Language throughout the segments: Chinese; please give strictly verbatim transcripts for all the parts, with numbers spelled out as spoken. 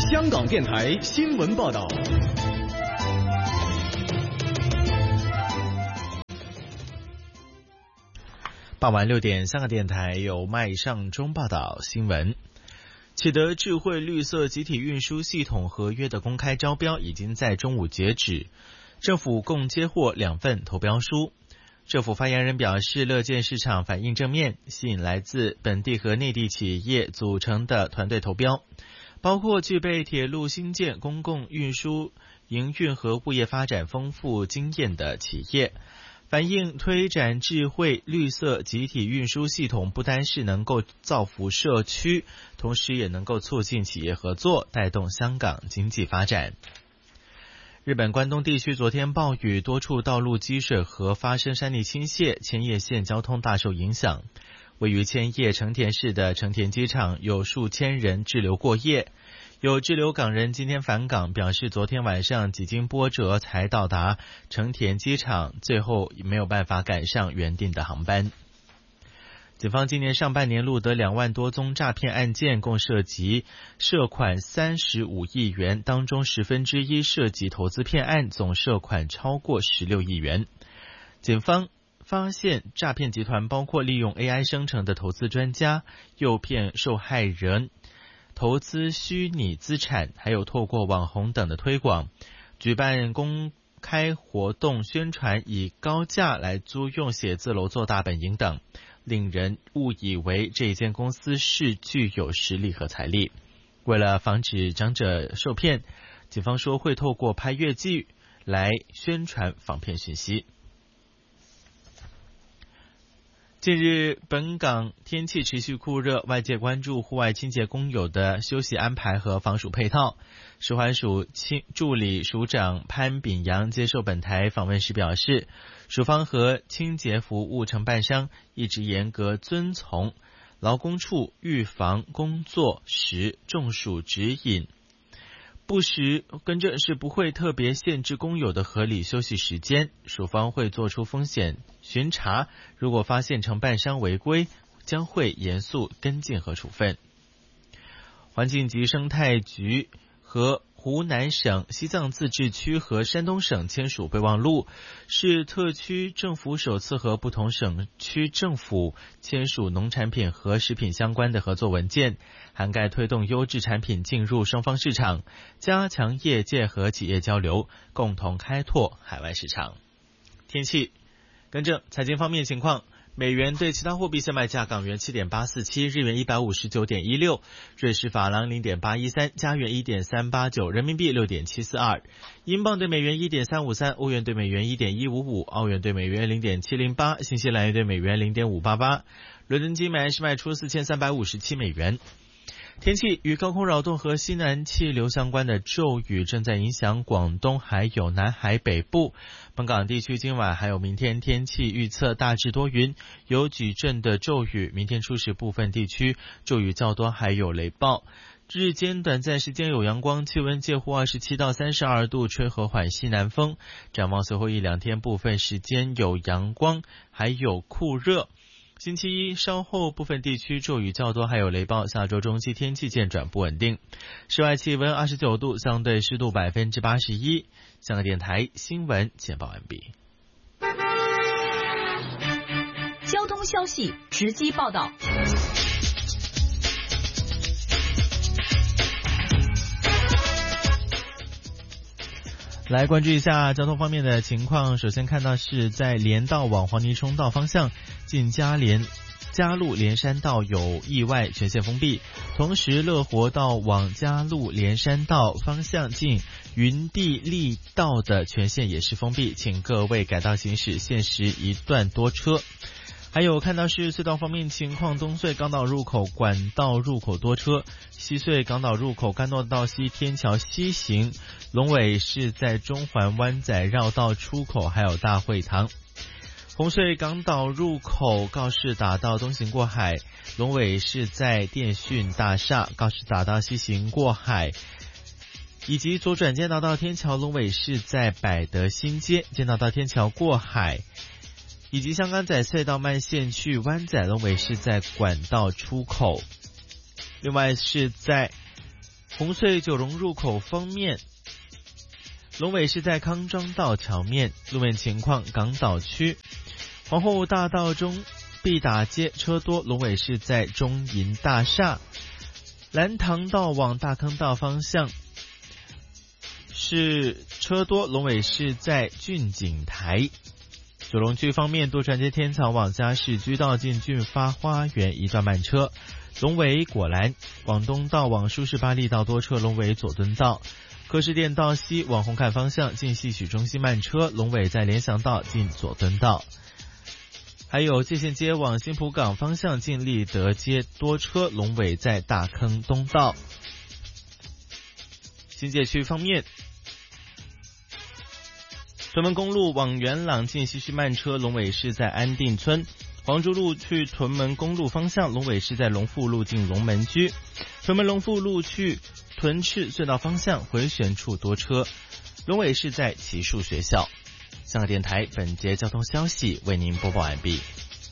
香港电台新闻报道。 傍晚六点，香港电台由麦尚中报道新闻。启德智慧绿色集体运输系统合约的公开招标已经在中午截止，政府共接获两份投标书。政府发言人表示，乐见市场反应正面，吸引来自本地和内地企业组成的团队投标，包括具备铁路新建、公共运输营运和物业发展丰富经验的企业。反映推展智慧绿色集体运输系统不单是能够造福社区，同时也能够促进企业合作，带动香港经济发展。日本关东地区昨天暴雨，多处道路积水和发生山泥倾泻，千叶县交通大受影响。位于千叶成田市的成田机场有数千人滞留过夜。有滞留港人今天返港，表示昨天晚上几经波折才到达成田机场，最后没有办法赶上原定的航班。警方今年上半年录得两万多宗诈骗案件，共涉及涉款三十五亿元，当中十分之一涉及投资骗案，总涉款超过十六亿元。警方发现诈骗集团包括利用 A I 生成的投资专家，诱骗受害人投资虚拟资产，还有透过网红等的推广，举办公开活动宣传，以高价来租用写字楼做大本营等，令人误以为这间公司是具有实力和财力。为了防止长者受骗，警方说会透过拍月记来宣传防骗讯息。近日本港天气持续酷热，外界关注户外清洁工友的休息安排和防暑配套。食环署助理署长潘炳阳接受本台访问时表示，署方和清洁服务承办商一直严格遵从劳工处预防工作时中暑指引，不时跟着是不会特别限制工友的合理休息时间，署方会做出风险巡查，如果发现承办商违规，将会严肃跟进和处分。环境及生态局和湖南省、西藏自治区和山东省签署备忘录，是特区政府首次和不同省区政府签署农产品和食品相关的合作文件，涵盖推动优质产品进入双方市场，加强业界和企业交流，共同开拓海外市场。天气跟着财经方面情况，美元对其他货币现卖价：港元 七点八四七， 日元 一百五十九点一六， 瑞士法郎 零点八一三， 加元 一点三八九， 人民币 六点七四二， 英镑对美元 一点三五三， 欧元对美元 一点一五五， 澳元对美元 零点七零八， 新西兰元对美元 零点五八八。 伦敦金买是卖出四千三百五十七美元。天气，与高空扰动和西南气流相关的骤雨正在影响广东还有南海北部。本港地区今晚还有明天天气预测大致多云，有几阵的骤雨，明天初时部分地区骤雨较多，还有雷暴。日间短暂时间有阳光，气温介乎二十七到三十二度，吹和缓西南风。展望随后一两天部分时间有阳光，还有酷热。星期一稍后部分地区骤雨较多，还有雷暴。下周中期天气渐转不稳定。室外气温二十九度，相对湿度百分之八十一。香港电台新闻简报完毕。 交通消息直击报道。 来关注一下交通方面的情况。首先看到是在连道往黄泥涌道方向，近嘉连嘉路连山道有意外，全线封闭。同时乐活道往嘉路连山道方向近云地利道的全线也是封闭，请各位改道行驶，限时一段多车。还有看到是隧道方面情况，东隧港岛入口管道入口多车，西隧港岛入口干诺道西天桥西行，龙尾是在中环湾仔绕道出口，还有大会堂。红隧港岛入口告士打道东行过海，龙尾是在电讯大厦，告士打道西行过海，以及左转建道到天桥，龙尾是在百德新街，建道到天桥过海，以及香港仔隧道慢线去湾仔，龙尾是在管道出口。另外是在红隧九龙入口方面，龙尾是在康庄道桥面，路面情况港岛区皇后大道中必打街车多，龙尾是在中银大厦。蓝塘道往大坑道方向是车多，龙尾是在俊景台。九龙区方面，渡船街天桥往嘉市居道近俊发花园一段慢车，龙尾果栏。广东道往舒适巴利道多车，龙尾佐敦道。柯士甸道西往红磡方向近戏曲中心慢车，龙尾在联翔道近佐敦道。还有界限街往新浦港方向近立德街多车，龙尾在大坑东道。新界区方面，屯门公路往元朗近西区慢车，龙尾是在安定村。黄竹路去屯门公路方向，龙尾是在龙富路近龙门居。屯门龙富路去屯赤隧道方向回旋处多车，龙尾是在奇树学校。香港电台本节交通消息为您播报完毕。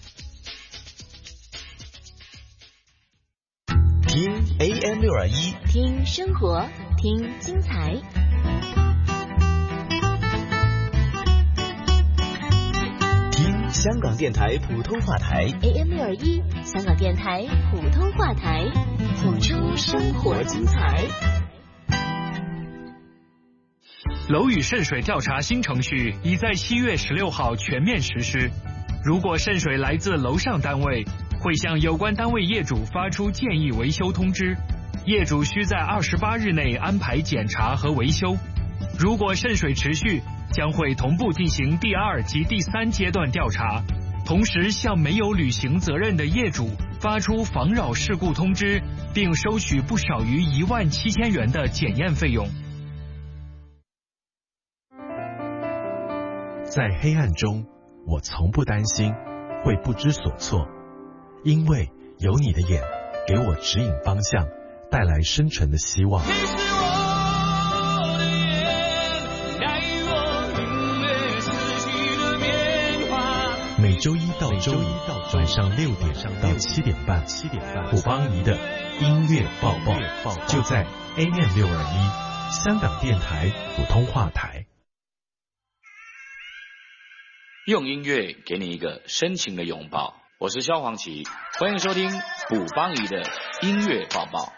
听 A M 六二一， 听生活，听精彩。 听香港电台普通话台 A M 六二一，香港电台普通话台，谱出生活精彩。 楼宇渗水调查新程序已在七月十六号全面实施。如果渗水来自楼上单位，会向有关单位业主发出建议维修通知，业主需在二十八日内安排检查和维修。如果渗水持续，将会同步进行第二及第三阶段调查，同时向没有履行责任的业主发出防扰事故通知，并收取不少于一万七千元的检验费用。 在黑暗中，我从不担心会不知所措，因为有你的眼给我指引方向，带来深沉的希望。每周一到周五晚上六点到七点半，卜邦仪的音乐报报就在 A M 六二一香港电台普通话台。 用音乐给你一个深情的拥抱，我是萧煌奇，欢迎收听卜邦仪的音乐报报。